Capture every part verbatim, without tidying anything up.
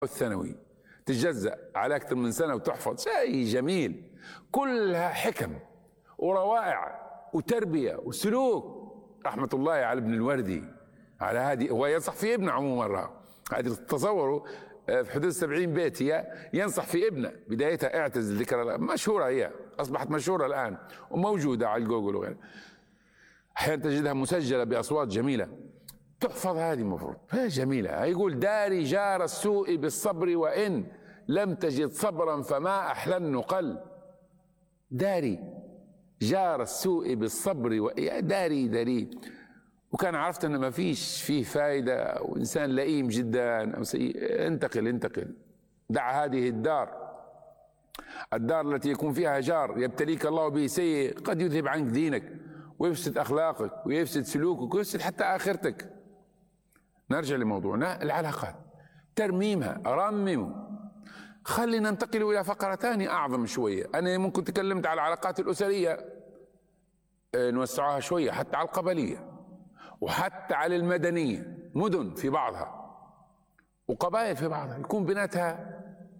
الثانوي تتجزأ على أكثر من سنة وتحفظ شيء جميل، كلها حكم وروائع وتربية وسلوك. رحمة الله على ابن الوردي على هذه، هو ينصح في ابنه عموما مرة، هذه تصوروا في حدود سبعين بيت هي ينصح في ابنه، بدايتها اعتزل ذكر، مشهورة هي أصبحت مشهورة الآن وموجودة على الجوجل وغيره، أحيانا تجدها مسجلة بأصوات جميلة تحفظ. هذه المفروض هي جميلة. يقول داري جار السوء بالصبر وإن لم تجد صبرا فما أحلى النقل. داري جار السوء بالصبر و... داري داري وكان عرفت أن ما فيش فيه فائدة وإنسان لئيم جدا أو سيء، انتقل انتقل دع هذه الدار، الدار التي يكون فيها جار يبتليك الله به سيء قد يذهب عنك دينك ويفسد أخلاقك ويفسد سلوكك ويفسد حتى آخرتك. نرجع لموضوعنا، العلاقات ترميمها، رمموا. خلينا ننتقل إلى فقرة ثانية أعظم شوية. أنا ممكن تكلمت على العلاقات الأسرية، نوسعها شوية حتى على القبلية وحتى على المدنية، مدن في بعضها وقبائل في بعضها يكون بيناتها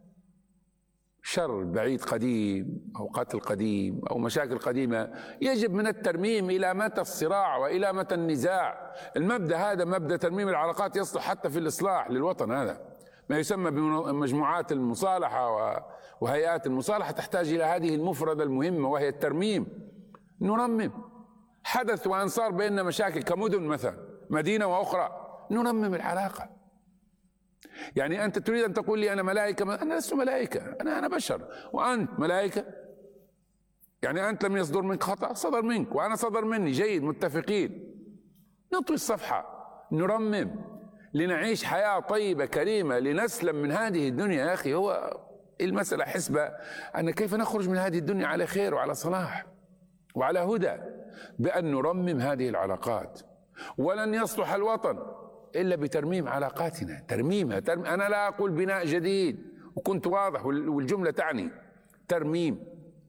شر بعيد قديم أو قتل قديم أو مشاكل قديمة، يجب من الترميم. إلى متى الصراع وإلى متى النزاع؟ المبدأ هذا مبدأ ترميم العلاقات يصلح حتى في الإصلاح للوطن، هذا ما يسمى بمجموعات المصالحة وهيئات المصالحة، تحتاج إلى هذه المفردة المهمة وهي الترميم. نرمم. حدث وأن صار بيننا مشاكل كمدن مثلا، مدينة وأخرى، نرمم العلاقة. يعني أنت تريد أن تقول لي أنا ملائكة؟ أنا لست ملائكة، أنا أنا بشر وأنت ملائكة. يعني أنت لم يصدر منك خطأ، صدر منك وأنا صدر مني، جيد، متفقين. نطوي الصفحة، نرمم لنعيش حياة طيبة كريمة، لنسلم من هذه الدنيا. يا أخي هو المسألة حسبة أن كيف نخرج من هذه الدنيا على خير وعلى صلاح وعلى هدى، بأن نرمم هذه العلاقات. ولن يصلح الوطن إلا بترميم علاقاتنا، ترميمها. ترميم. أنا لا أقول بناء جديد، وكنت واضح والجملة تعني ترميم،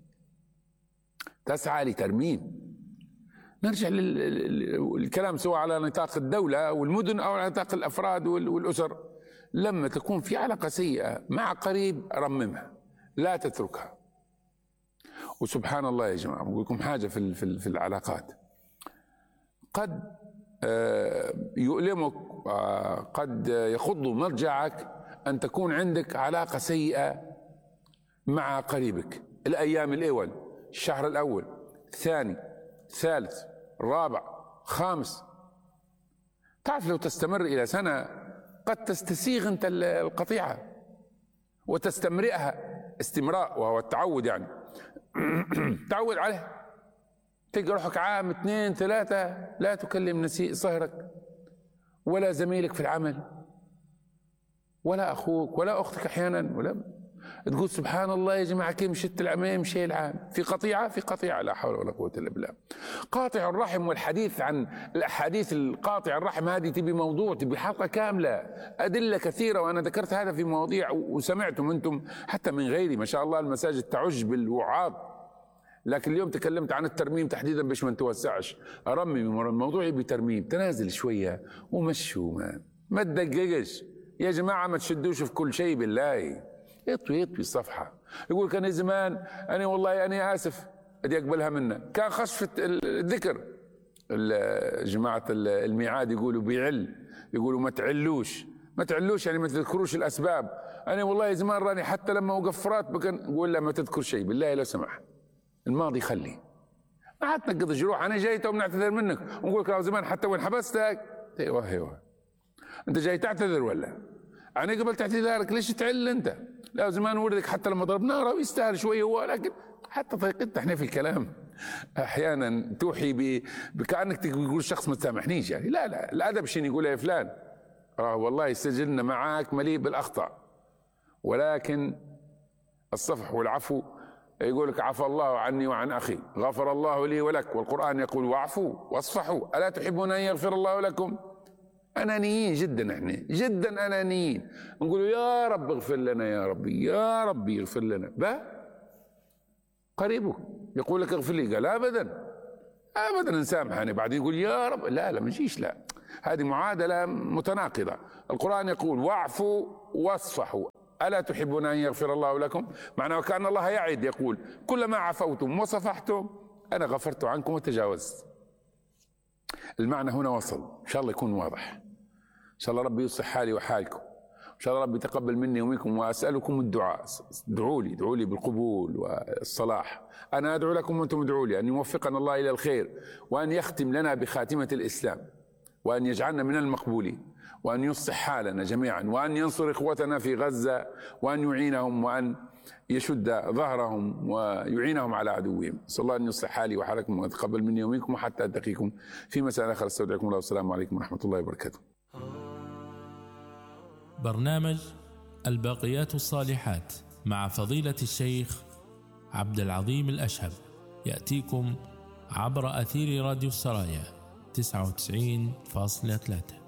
تسعى لترميم. نرجع للكلام سواء على نطاق الدولة والمدن أو على نطاق الأفراد والأسر. لما تكون في علاقة سيئة مع قريب رممها، لا تتركها. وسبحان الله يا جماعة، بقول لكم حاجة في في العلاقات، قد يؤلمك، قد يخض مضجعك أن تكون عندك علاقة سيئة مع قريبك الأيام الأول، الشهر الأول، الثاني، الثالث، الرابع، خامس. تعرف لو تستمر إلى سنة قد تستسيغ أنت القطيعة وتستمرئها استمراء، وهو التعود، يعني تعود عليها. تلقى روحك عام اثنين ثلاثة لا تكلم نسيء صهرك ولا زميلك في العمل ولا أخوك ولا أختك أحيانا، ولا تقول سبحان الله يا جماعة كيف مشيت العام مشي العام. في قطيعة في قطيعة، لا حول ولا قوة إلا بالله. قاطع الرحم، والحديث عن الأحاديث القاطع الرحم هذه تبي موضوع، تبي حلقة كاملة، أدلة كثيرة، وأنا ذكرت هذا في مواضيع وسمعتم أنتم حتى من غيري، ما شاء الله المساجد تعج بالوعاظ. لكن اليوم تكلمت عن الترميم تحديدا باش ما نتوسعش. أرمم الموضوع بترميم، تنازل شوية ومشوا، ما ما تدققش يا جماعة، ما تشدوش في كل شيء بالله. يطوي يطوي الصفحة. يقول كان زمان أنا والله أنا آسف أدي أقبلها منه، كان خشفة الذكر. جماعة الميعاد يقولوا بيعل، يقولوا ما تعلوش ما تعلوش يعني ما تذكروش الأسباب. أنا والله زمان راني حتى لما وقف فرات بكن نقول له ما تذكر شيء بالله لو سمح، الماضي خلي، ما عاد تنقض جروح. أنا جاي تو بنعتذر منك ونقول لك زمان حتى وين حبستك. ايوه ايوه أنت جاي تعتذر ولا أنا قبلت اعتذارك؟ ليش تعل أنت؟ لا زمان ولدك حتى لما ضربناه راهو يستاهل شوية هو، لكن حتى طريقتنا احنا في الكلام أحيانا توحي بكأنك تقول شخص ما تسامحنيش، يعني لا لا، الأدب شنو يقول يا فلان؟ آه والله سجلنا معاك مليء بالأخطاء، ولكن الصفح والعفو. يقول لك عفى الله عني وعن أخي، غفر الله لي ولك، والقرآن يقول واعفوا واصفحوا ألا تحبون أن يغفر الله لكم؟ أنانيين جدا، احنا جدا أنانيين، نقولوا يا رب اغفر لنا، يا ربي يا ربي اغفر لنا. با قريبك يقول لك اغفر لي، قال أبدا أبدا نسامح، يعني بعدين يقول يا رب، لا لا ما نجيش، لا هذه معادلة متناقضة. القرآن يقول واعفوا واصفحوا ألا تحبون أن يغفر الله لكم؟ معناه كأن الله يعد يقول كلما عفوتم وصفحتم أنا غفرت عنكم وتجاوزت. المعنى هنا وصل، إن شاء الله يكون واضح. إن شاء الله ربي يصلح حالي وحالكم، إن شاء الله ربي يتقبل مني ومنكم. وأسألكم الدعاء، ادعوا لي ادعوا لي بالقبول والصلاح. أنا أدعو لكم وأنتم ادعوا لي أن يوفقنا الله إلى الخير، وأن يختم لنا بخاتمة الإسلام، وأن يجعلنا من المقبولين، وأن يصلح حالنا جميعا، وأن ينصر إخوتنا في غزة، وأن يعينهم، وأن يشد ظهرهم ويعينهم على عدوهم. صلى الله أن يصلح حالي وحالكم ويتقبل مني ومنكم حتى ألتقيكم في مساء آخر. استودعكم الله والسلام عليكم ورحمة الله وبركاته. برنامج الباقيات الصالحات مع فضيلة الشيخ عبد العظيم الأشهب يأتيكم عبر أثير راديو السرايا تسعة وتسعين فاصلة ثلاثة.